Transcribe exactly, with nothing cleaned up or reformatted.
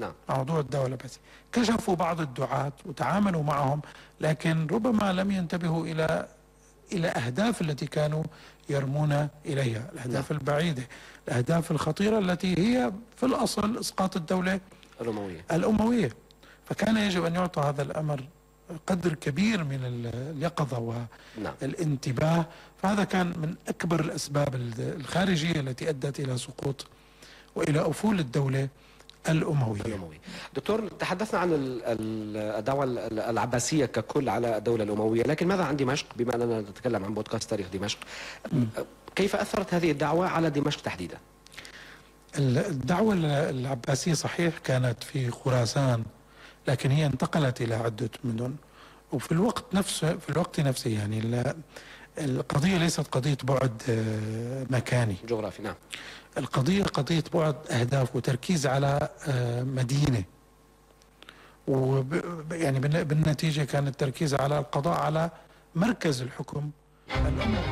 نعم. موضوع الدولة العباسية. كشفوا بعض الدعاة وتعاملوا معهم، لكن ربما لم ينتبهوا إلى إلى أهداف التي كانوا يرمون إليها، الأهداف نعم. البعيدة، الأهداف الخطيرة التي هي في الأصل إسقاط الدولة الأموية. الأموية. فكان يجب أن يعطى هذا الأمر قدر كبير من اليقظة نعم. والانتباه. فهذا كان من أكبر الأسباب الخارجية التي أدت إلى سقوط وإلى أفول الدولة الأموية. الأموية. دكتور، تحدثنا عن الدعوة العباسية ككل على الدولة الأموية، لكن ماذا عن دمشق؟ بما أننا نتكلم عن بودكاست تاريخ دمشق، كيف أثرت هذه الدعوة على دمشق تحديدا؟ الدعوة العباسية صحيح كانت في خراسان، لكن هي انتقلت إلى عدة مدن. وفي الوقت نفسه في الوقت نفسه يعني القضية ليست قضية بعد مكاني جغرافي. نعم. القضية قضية بعد أهداف وتركيز على مدينة، ويعني بالنتيجة كان التركيز على القضاء على مركز الحكم الأموي.